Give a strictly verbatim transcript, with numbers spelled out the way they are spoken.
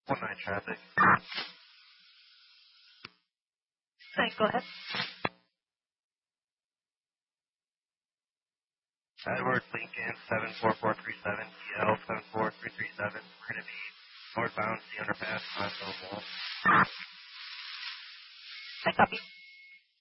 one nine traffic. Hi, go ahead. Edward Lincoln, seven four four three seven, T L seven four three three seven. We're going to be northbound, the underpass, Glasgow Mall. I copy.